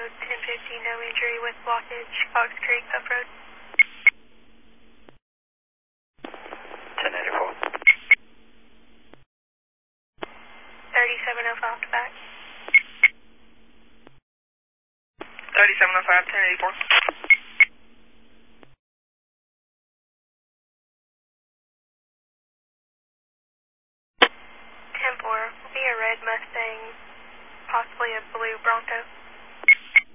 code 1050, no injury with blockage, Fox Creek, Huff Road. 1084. 3705 to back. 3705, 1084.